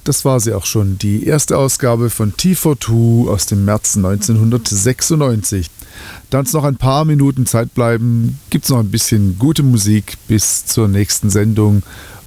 das war sie auch schon, die erste Ausgabe von T42 aus dem März 1996. Da uns noch ein paar Minuten Zeit bleiben, gibt es noch ein bisschen gute Musik bis zur nächsten Sendung